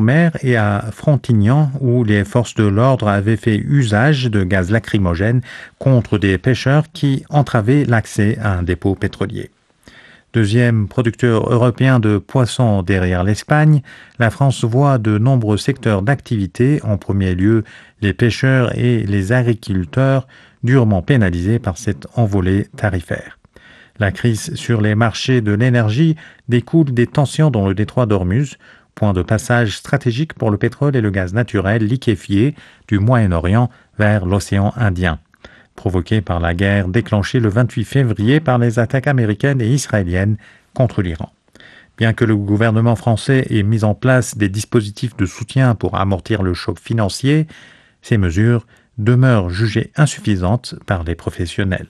mer et à Frontignan, où les forces de l'ordre avaient fait usage de gaz lacrymogène contre des pêcheurs qui entravaient l'accès à un dépôt pétrolier. Deuxième producteur européen de poissons derrière l'Espagne, la France voit de nombreux secteurs d'activité, en premier lieu les pêcheurs et les agriculteurs, durement pénalisés par cette envolée tarifaire. La crise sur les marchés de l'énergie découle des tensions dans le détroit d'Ormuz, point de passage stratégique pour le pétrole et le gaz naturel liquéfié du Moyen-Orient vers l'océan Indien, provoqué par la guerre déclenchée le 28 février par les attaques américaines et israéliennes contre l'Iran. Bien que le gouvernement français ait mis en place des dispositifs de soutien pour amortir le choc financier, ces mesures demeurent jugées insuffisantes par les professionnels.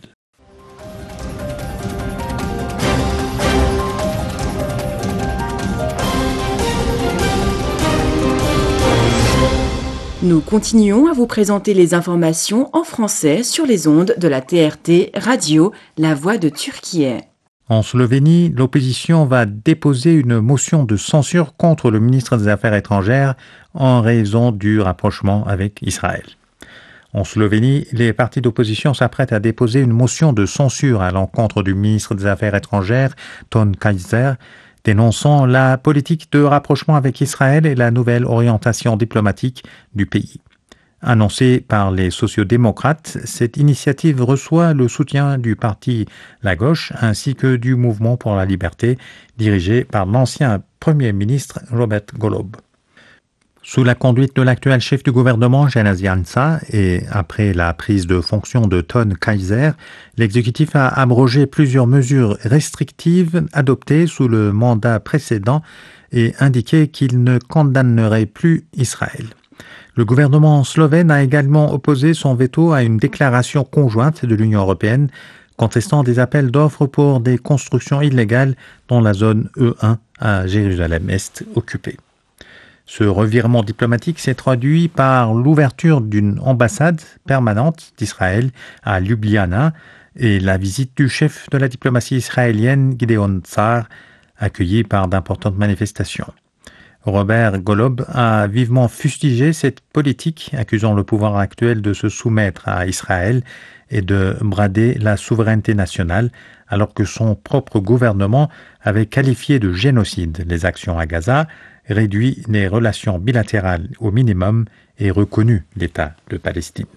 Nous continuons à vous présenter les informations en français sur les ondes de la TRT Radio, la voix de Turquie. En Slovénie, l'opposition va déposer une motion de censure contre le ministre des Affaires étrangères en raison du rapprochement avec Israël. En Slovénie, les partis d'opposition s'apprêtent à déposer une motion de censure à l'encontre du ministre des Affaires étrangères, Ton Kajzer, dénonçant la politique de rapprochement avec Israël et la nouvelle orientation diplomatique du pays. Annoncée par les sociodémocrates, cette initiative reçoit le soutien du parti La Gauche ainsi que du Mouvement pour la liberté, dirigé par l'ancien Premier ministre Robert Golob. Sous la conduite de l'actuel chef du gouvernement, Janez Janša, et après la prise de fonction de Ton Kajzer, l'exécutif a abrogé plusieurs mesures restrictives adoptées sous le mandat précédent et indiqué qu'il ne condamnerait plus Israël. Le gouvernement slovène a également opposé son veto à une déclaration conjointe de l'Union européenne contestant des appels d'offres pour des constructions illégales dans la zone E1 à Jérusalem-Est occupée. Ce revirement diplomatique s'est traduit par l'ouverture d'une ambassade permanente d'Israël à Ljubljana et la visite du chef de la diplomatie israélienne, Gideon Sa'ar, accueilli par d'importantes manifestations. Robert Golob a vivement fustigé cette politique, accusant le pouvoir actuel de se soumettre à Israël et de brader la souveraineté nationale, alors que son propre gouvernement avait qualifié de génocide les actions à Gaza, réduit les relations bilatérales au minimum et reconnu l'État de Palestine.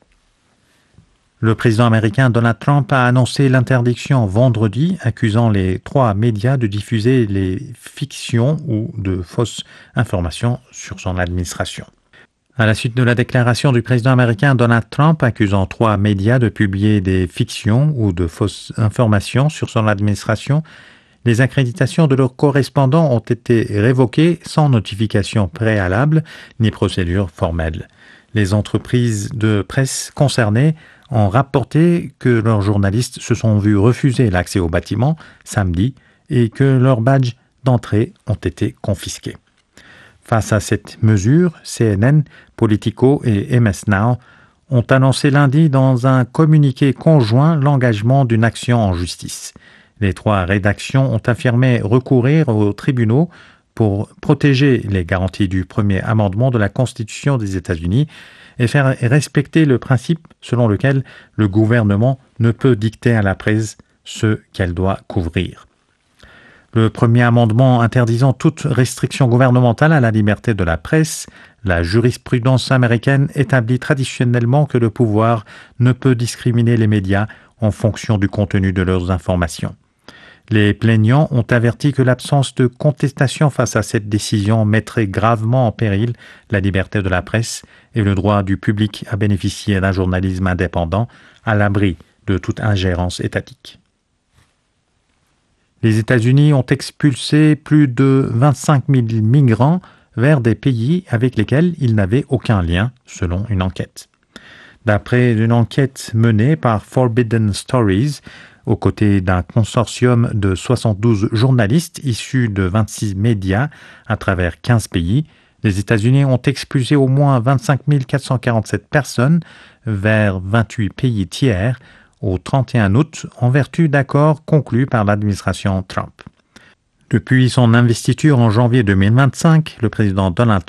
Le président américain Donald Trump a annoncé l'interdiction vendredi, accusant les 3 médias de diffuser les fictions ou de fausses informations sur son administration. À la suite de la déclaration du président américain Donald Trump accusant 3 médias de publier des fictions ou de fausses informations sur son administration, les accréditations de leurs correspondants ont été révoquées sans notification préalable ni procédure formelle. Les entreprises de presse concernées ont rapporté que leurs journalistes se sont vus refuser l'accès au bâtiment samedi et que leurs badges d'entrée ont été confisqués. Face à cette mesure, CNN, Politico et MS Now ont annoncé lundi dans un communiqué conjoint l'engagement d'une action en justice. Les 3 rédactions ont affirmé recourir aux tribunaux pour protéger les garanties du premier amendement de la Constitution des États-Unis et faire respecter le principe selon lequel le gouvernement ne peut dicter à la presse ce qu'elle doit couvrir. Le premier amendement interdisant toute restriction gouvernementale à la liberté de la presse, la jurisprudence américaine établit traditionnellement que le pouvoir ne peut discriminer les médias en fonction du contenu de leurs informations. Les plaignants ont averti que l'absence de contestation face à cette décision mettrait gravement en péril la liberté de la presse et le droit du public à bénéficier d'un journalisme indépendant à l'abri de toute ingérence étatique. Les États-Unis ont expulsé plus de 25 000 migrants vers des pays avec lesquels ils n'avaient aucun lien, selon une enquête. D'après une enquête menée par Forbidden Stories, aux côtés d'un consortium de 72 journalistes issus de 26 médias à travers 15 pays, les États-Unis ont expulsé au moins 25 447 personnes vers 28 pays tiers au 31 août en vertu d'accords conclus par l'administration Trump. Depuis son investiture en janvier 2025, le président Donald